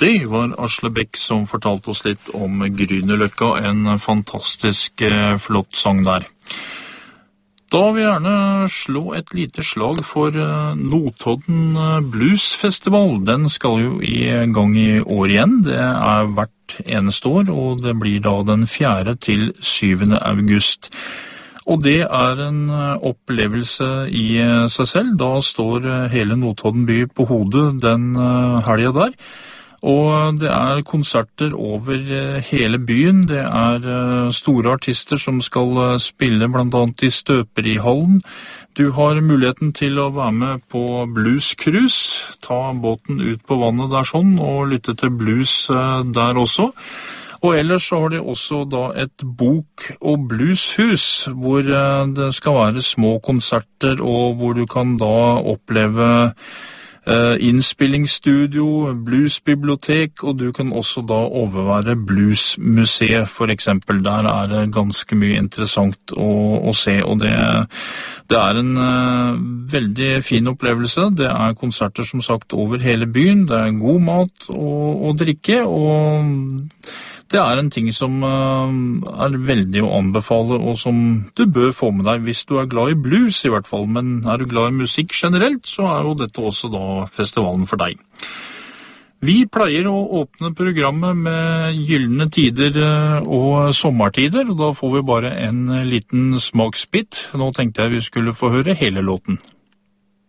Det var Asle Beck som fortalte oss litt om Grünerløkka, en fantastisk flott sang der. Da vil jeg gjerne slå et lite slag for Notodden Bluesfestival. Den skal jo i gang i år igjen. Det hvert eneste år, og det blir da den 4. til 7. august. Og det en opplevelse i seg selv. Da står hele Notodden by på hodet den helgen der. Og det konserter over hele byen. Det store artister som skal spille blant annet i Støperihallen. Du har muligheten til å være med på bluescruise. Ta båten ut på vannet der sånn, og lytte til blues der også. Og ellers så har de også da et bok- og blueshus, hvor det skal være små konserter, og hvor du kan da oppleve innspillingsstudio, bluesbibliotek, og du kan også da overvære bluesmuseet for eksempel. Der det ganske mye interessant å se, og det en veldig fin opplevelse. Det konserter som sagt over hele byen, det god mat og drikke, og det en ting som veldig å anbefale, og som du bør få med deg hvis du glad i blues i hvert fall. Men du glad i musikk generelt, så jo dette også da festivalen for deg. Vi pleier å åpne programmet med gyllene tider og sommertider, og da får vi bare en liten smaksbit. Nå tenkte jeg vi skulle få høre hele låten.